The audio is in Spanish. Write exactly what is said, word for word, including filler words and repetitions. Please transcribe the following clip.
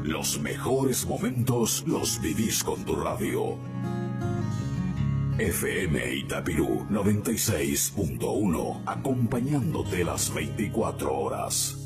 Los mejores momentos los vivís con tu radio. F M Itapirú noventa y seis punto uno, acompañándote las veinticuatro horas.